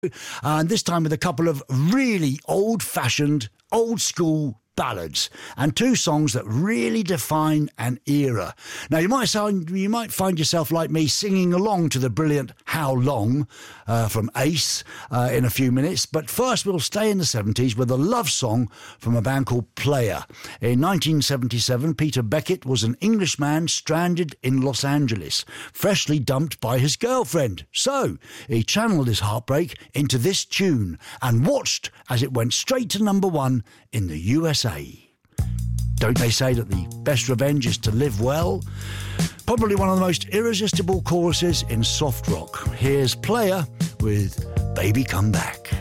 and this time with a couple of really old-fashioned, old-school ballads and two songs that really define an era. Now, you might find yourself like me singing along to the brilliant How Long from Ace in a few minutes, but first we'll stay in the 70s with a love song from a band called Player. In 1977, Peter Beckett was an Englishman stranded in Los Angeles, freshly dumped by his girlfriend. So he channeled his heartbreak into this tune and watched as it went straight to number one in the USA. Don't they say that the best revenge is to live well? Probably one of the most irresistible choruses in soft rock. Here's Player with Baby Come Back.